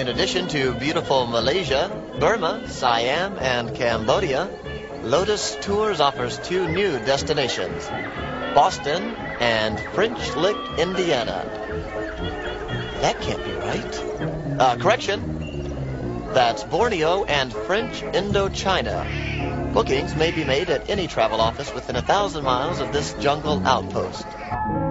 In addition to beautiful Malaysia, Burma, Siam, and Cambodia, Lotus Tours offers two new destinations, Boston and French Lick, Indiana. That can't be right. Correction. That's Borneo and French Indochina. Bookings may be made at any travel office within 1,000 miles of this jungle outpost.